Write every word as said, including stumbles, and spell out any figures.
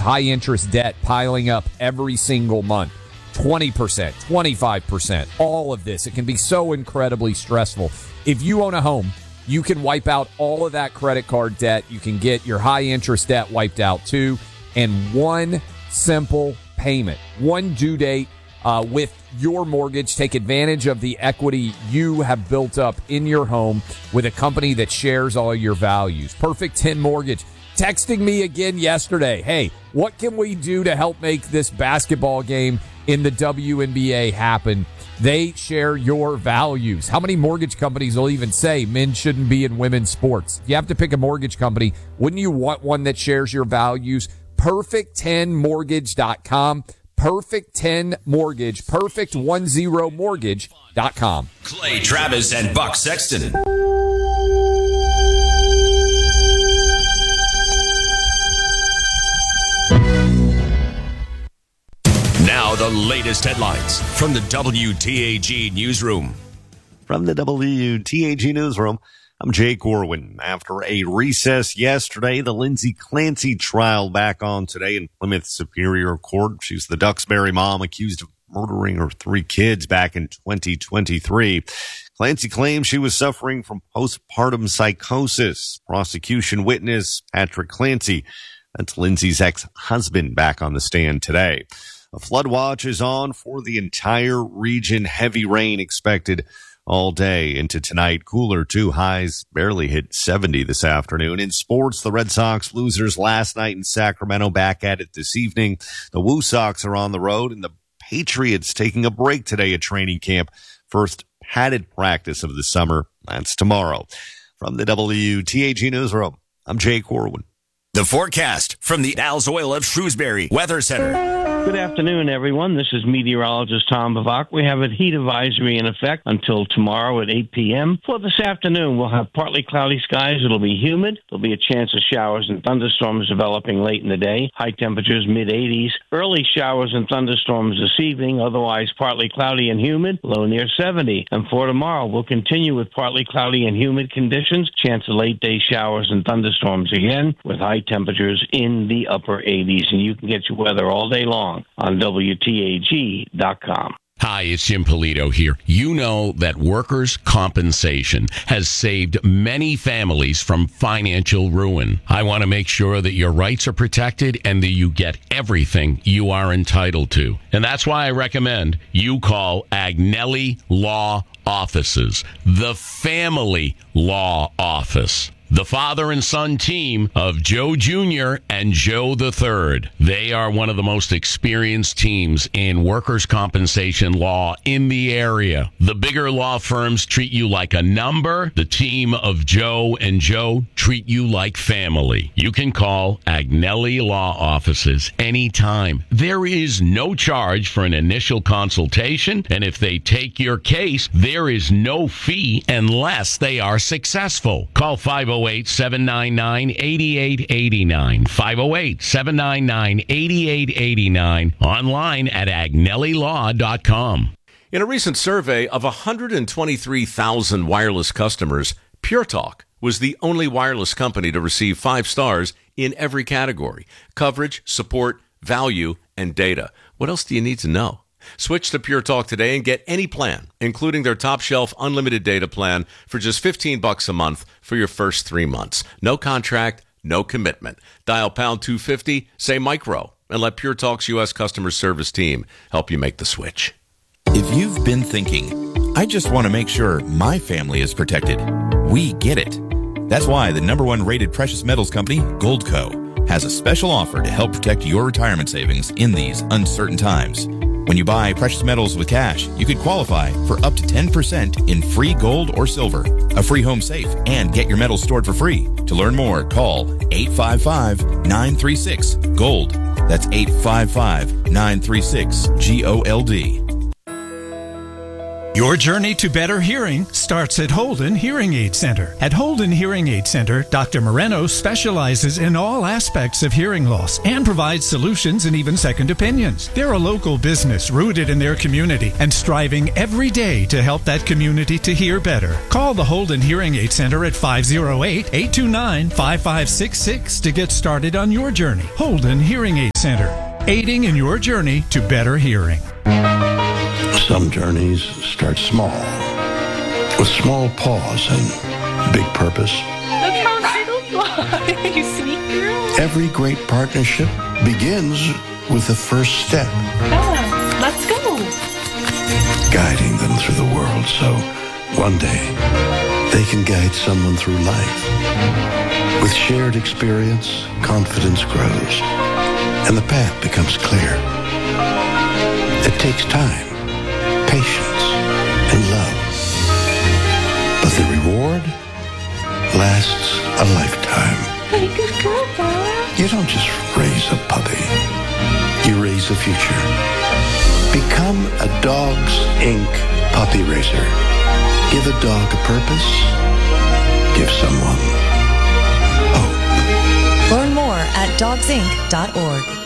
high-interest debt piling up every single month. twenty percent, twenty-five percent, all of this. It can be so incredibly stressful. If you own a home, you can wipe out all of that credit card debt. You can get your high-interest debt wiped out too. And one simple payment, one due date uh, with your mortgage. Take advantage of the equity you have built up in your home with a company that shares all your values. Perfect ten Mortgage. Texting me again yesterday. Hey, what can we do to help make this basketball game in the W N B A happen? They share your values. How many mortgage companies will even say men shouldn't be in women's sports? You have to pick a mortgage company. Wouldn't you want one that shares your values? perfect ten mortgage dot com. Perfect ten Mortgage. perfect ten mortgage dot com. Clay Travis and Buck Sexton. Now the latest headlines from the W T A G newsroom. From the W T A G newsroom, I'm Jake Orwin. After a recess yesterday, the Lindsay Clancy trial back on today in Plymouth Superior Court. She's the Duxbury mom accused of murdering her three kids back in twenty twenty-three. Clancy claims she was suffering from postpartum psychosis. Prosecution witness Patrick Clancy, that's Lindsay's ex-husband, back on the stand today. A flood watch is on for the entire region. Heavy rain expected all day into tonight. Cooler, too. Highs barely hit seventy this afternoon. In sports, the Red Sox losers last night in Sacramento, back at it this evening. The Woo Sox are on the road, and the Patriots taking a break today at training camp. First padded practice of the summer. That's tomorrow. From the W T A G newsroom, I'm Jake Orwin. The forecast from the Al's Oil of Shrewsbury Weather Center. Good afternoon, everyone. This is meteorologist Tom Bavak. We have a heat advisory in effect until tomorrow at eight p.m. For this afternoon, we'll have partly cloudy skies. It'll be humid. There'll be a chance of showers and thunderstorms developing late in the day. High temperatures, mid-eighties. Early showers and thunderstorms this evening. Otherwise, partly cloudy and humid. Low near seventy. And for tomorrow, we'll continue with partly cloudy and humid conditions. Chance of late-day showers and thunderstorms again, with high temperatures in the upper eighties. And you can get your weather all day long on W T A G dot com. Hi, it's Jim Polito here. You know that workers' compensation has saved many families from financial ruin. I want to make sure that your rights are protected and that you get everything you are entitled to. And that's why I recommend you call Agnelli Law Offices, the family law office. The father and son team of Joe Junior and Joe the Third. They are one of the most experienced teams in workers' compensation law in the area. The bigger law firms treat you like a number. The team of Joe and Joe treat you like family. You can call Agnelli Law Offices anytime. There is no charge for an initial consultation, and if they take your case, there is no fee unless they are successful. Call five oh eight, seven nine nine, eight eight eight nine. five oh eight, seven nine nine, eight eight eight nine. Online at agnelli law dot com. In a recent survey of one hundred twenty-three thousand wireless customers, Pure Talk was the only wireless company to receive five stars in every category: coverage, support, value, and data. What else do you need to know? Switch to Pure Talk today and get any plan, including their top shelf unlimited data plan for just fifteen bucks a month for your first three months. No contract, no commitment. Dial pound two fifty, say micro, and let Pure Talk's U S customer service team help you make the switch. If you've been thinking, I just want to make sure my family is protected, we get it. That's why the number one rated precious metals company, Goldco, has a special offer to help protect your retirement savings in these uncertain times. When you buy precious metals with cash, you could qualify for up to ten percent in free gold or silver, a free home safe, and get your metals stored for free. To learn more, call eight five five, nine three six, GOLD. That's eight five five, nine three six, G O L D. Your journey to better hearing starts at Holden Hearing Aid Center. At Holden Hearing Aid Center, Doctor Moreno specializes in all aspects of hearing loss and provides solutions and even second opinions. They're a local business rooted in their community and striving every day to help that community to hear better. Call the Holden Hearing Aid Center at five oh eight, eight two nine, five five six six to get started on your journey. Holden Hearing Aid Center, aiding in your journey to better hearing. Some journeys start small, with small pause and big purpose. Look how little fly, you sneak girl. Every great partnership begins with the first step. Bella, let's go. Guiding them through the world so one day they can guide someone through life. With shared experience, confidence grows, and the path becomes clear. It takes time, patience, and love. But the reward lasts a lifetime. Hey, good girl, Bella. You don't just raise a puppy. You raise a future. Become a Dogs Incorporated puppy raiser. Give a dog a purpose. Give someone hope. Learn more at dogs inc dot org.